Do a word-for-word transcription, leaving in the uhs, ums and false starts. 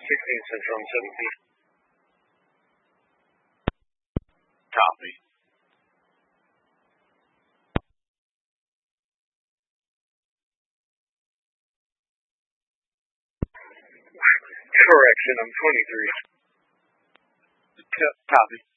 sixteen Central and seventeen. Copy. Correction, I'm twenty-three. Copy.